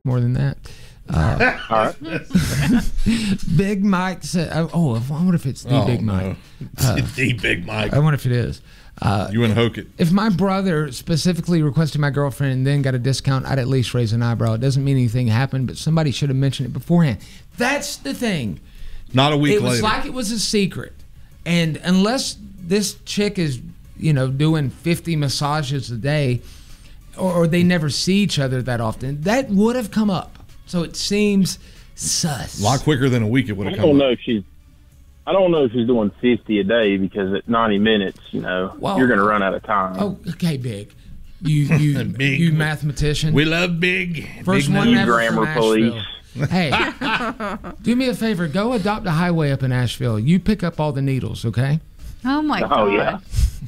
more than that. All right. Big Mike said, I wonder if it's the Big Mike. The Big Mike. I wonder if it is. You and Hoke it. If my brother specifically requested my girlfriend and then got a discount, I'd at least raise an eyebrow. It doesn't mean anything happened, but somebody should have mentioned it beforehand. That's the thing. Not a week later. It was like it was a secret. And unless this chick is, doing 50 massages a day, or they never see each other that often, that would have come up. So it seems sus. A lot quicker than a week it would have come up. I don't know if she's doing 50 a day, because at 90 minutes, you're going to run out of time. Oh, okay, Big. You Big. You mathematician. We love Big. First Big one nose. ever Grammar from police. Hey, do me a favor. Go adopt a highway up in Asheville. You pick up all the needles, okay? Oh, my God. Oh, yeah.